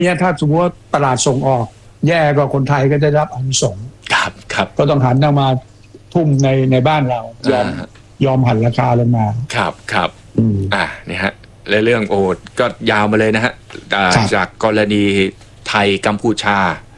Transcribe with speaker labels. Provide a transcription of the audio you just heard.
Speaker 1: เนี่ยถ้าสมมติว่าตลาดส่งออกแย่ก็คนไทยก็จะรับอานิสงส์
Speaker 2: ครับ
Speaker 1: ก็ต้องหันมาทุ่มในบ้านเรายอมหันราคาลงมา
Speaker 2: ครับนี่ฮะเรื่องก็ยาวมาเลยนะฮะจากกรณีไทยกัมพูชา